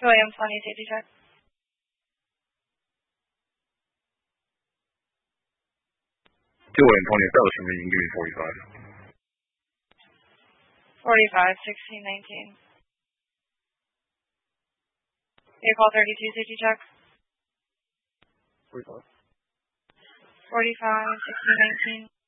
Williams, Funny safety check. Williams, 20, establishing me, you can give me 45. 45, 16, 19. Vehicle 32, safety check. 45. 45, 16, 19.